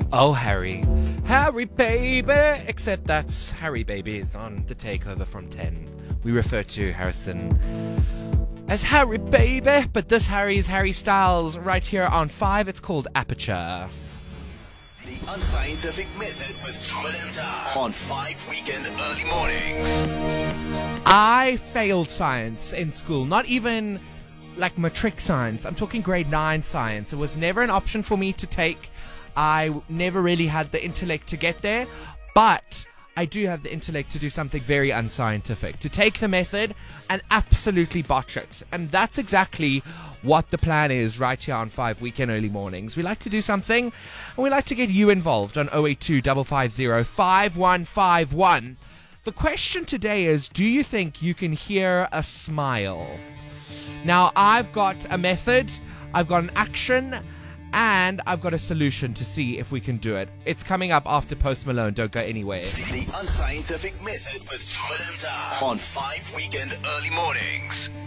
Oh, Harry. Harry baby! Except that's Harry baby is on the takeover from 10. We refer to Harrison as Harry baby, but this Harry is Harry Styles right here on 5. It's called Aperture. The Unscientific Method with Tom and Tar on 5 Weekend Early Mornings. I failed science in school, not even like matric science. I'm talking grade 9 science. It was never an option for me to take. I never really had the intellect to get there, but I do have the intellect to do something very unscientific, to take the method and absolutely botch it. And that's exactly what the plan is right here on 5 Weekend Early Mornings. We like to do something, and we like to get you involved on 082 550 5151. The question today is, do you think you can hear a smile? Now, I've got a method, I've got an action, and I've got a solution to see if we can do it. It's coming up after Post Malone. Don't go anywhere. The Unscientific Method with Tom and Tar on 5 Weekend Early Mornings.